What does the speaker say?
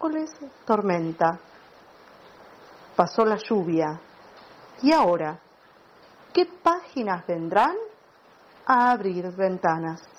miércoles, tormenta. Pasó la lluvia. ¿Y ahora? ¿Qué páginas vendrán a abrir ventanas?